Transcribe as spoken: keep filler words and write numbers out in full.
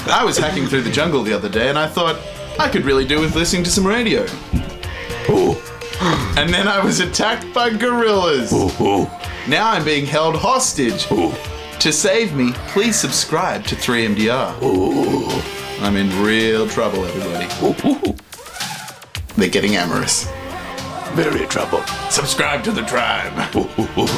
I was hacking through the jungle the other day and I thought I could really do with listening to some radio. Ooh. And then I was attacked by gorillas. Ooh, ooh. Now I'm being held hostage. Ooh. To save me, please subscribe to three M D R. Ooh. I'm in real trouble, everybody. Ooh, ooh. They're getting amorous. Very trouble. Subscribe to the tribe. Ooh, ooh, ooh.